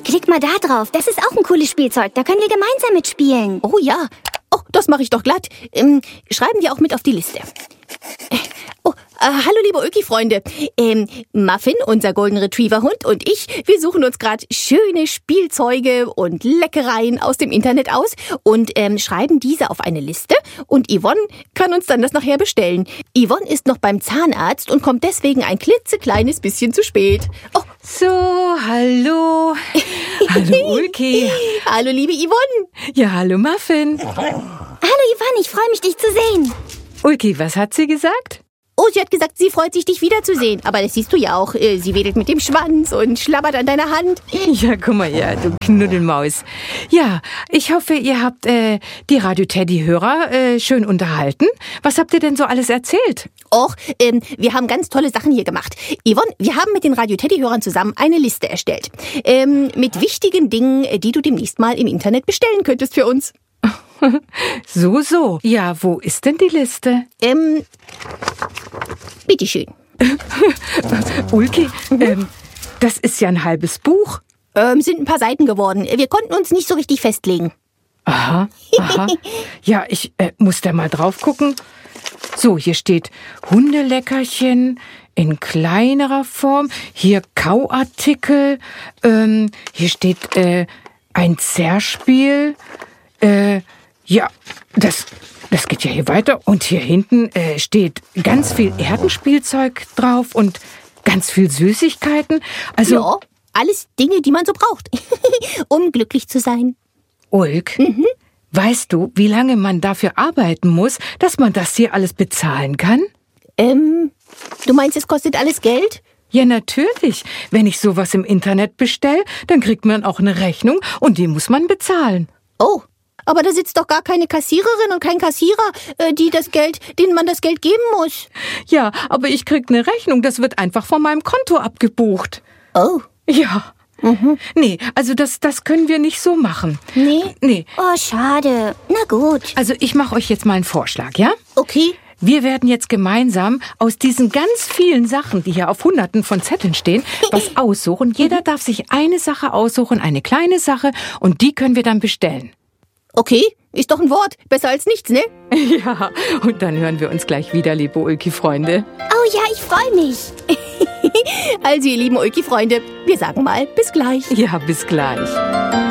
Klick mal da drauf. Das ist auch ein cooles Spielzeug. Da können wir gemeinsam mitspielen. Oh ja. Oh, das mache ich doch glatt. Schreiben wir auch mit auf die Liste. Hallo liebe Ulki-Freunde. Muffin, unser Golden Retriever-Hund, und ich, wir suchen uns gerade schöne Spielzeuge und Leckereien aus dem Internet aus und schreiben diese auf eine Liste, und Yvonne kann uns dann das nachher bestellen. Yvonne ist noch beim Zahnarzt und kommt deswegen ein klitzekleines bisschen zu spät. Oh. So, hallo. Hallo Ulki. Hallo liebe Yvonne. Ja, hallo Muffin. Hallo Yvonne, ich freue mich, dich zu sehen. Ulki, was hat sie gesagt? Oh, sie hat gesagt, sie freut sich, dich wiederzusehen. Aber das siehst du ja auch. Sie wedelt mit dem Schwanz und schlabbert an deiner Hand. Ja, guck mal her, du Knuddelmaus. Ja, ich hoffe, ihr habt die Radio-Teddy-Hörer schön unterhalten. Was habt ihr denn so alles erzählt? Och, wir haben ganz tolle Sachen hier gemacht. Yvonne, wir haben mit den Radio-Teddy-Hörern zusammen eine Liste erstellt. Mit wichtigen Dingen, die du demnächst mal im Internet bestellen könntest für uns. So. Ja, wo ist denn die Liste? Bitteschön. Ulki, das ist ja ein halbes Buch. Sind ein paar Seiten geworden. Wir konnten uns nicht so richtig festlegen. Aha. Ja, ich muss da mal drauf gucken. So, hier steht Hundeleckerchen in kleinerer Form. Hier Kauartikel. Hier steht ein Zerspiel. Ja, das geht ja hier weiter. Und hier hinten steht ganz viel Erdenspielzeug drauf und ganz viel Süßigkeiten. Also ja, alles Dinge, die man so braucht, um glücklich zu sein. Ulk, weißt du, wie lange man dafür arbeiten muss, dass man das hier alles bezahlen kann? Du meinst, es kostet alles Geld? Ja, natürlich. Wenn ich sowas im Internet bestelle, dann kriegt man auch eine Rechnung und die muss man bezahlen. Oh, aber da sitzt doch gar keine Kassiererin und kein Kassierer, denen man das Geld geben muss. Ja, aber ich krieg eine Rechnung, das wird einfach von meinem Konto abgebucht. Oh. Ja. Nee, also das können wir nicht so machen. Nee. Oh, schade. Na gut. Also ich mache euch jetzt mal einen Vorschlag, ja? Okay. Wir werden jetzt gemeinsam aus diesen ganz vielen Sachen, die hier auf Hunderten von Zetteln stehen, was aussuchen. Jeder darf sich eine Sache aussuchen, eine kleine Sache, und die können wir dann bestellen. Okay, ist doch ein Wort. Besser als nichts, ne? Ja, und dann hören wir uns gleich wieder, liebe Ulki-Freunde. Oh ja, ich freue mich. Also, ihr lieben Ulki-Freunde, wir sagen mal bis gleich. Ja, bis gleich.